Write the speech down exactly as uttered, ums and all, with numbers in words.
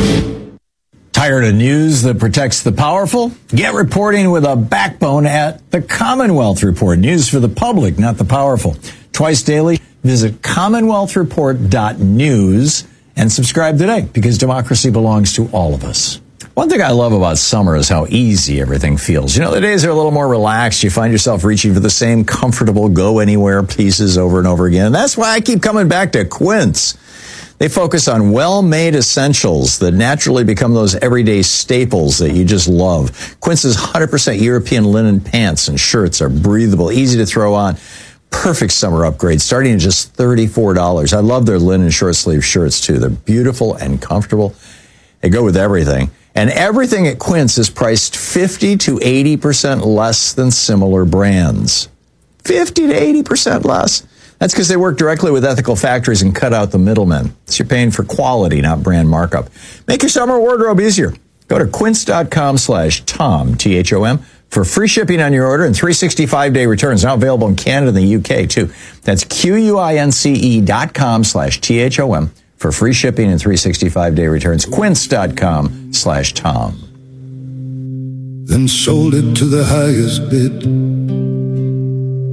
Tired of news that protects the powerful? Get reporting with a backbone at the Commonwealth Report. News for the public, not the powerful. Twice daily, visit commonwealth report dot news and subscribe today, because democracy belongs to all of us. One thing I love about summer is how easy everything feels. You know, the days are a little more relaxed. You find yourself reaching for the same comfortable go-anywhere pieces over and over again. And that's why I keep coming back to Quince. They focus on well-made essentials that naturally become those everyday staples that you just love. Quince's one hundred percent European linen pants and shirts are breathable, easy to throw on. Perfect summer upgrade, starting at just thirty-four dollars. I love their linen short-sleeve shirts, too. They're beautiful and comfortable. They go with everything. And everything at Quince is priced fifty to eighty percent less than similar brands. fifty to eighty percent less. That's because they work directly with ethical factories and cut out the middlemen. So you're paying for quality, not brand markup. Make your summer wardrobe easier. Go to quince.com slash Tom, T H O M, for free shipping on your order and three hundred sixty-five day returns. Now available in Canada and the U K, too. That's Q-U-I-N-C-E dot com slash T H O M for free shipping and three hundred sixty-five day returns. Quince.com slash Tom. Then sold it to the highest bid.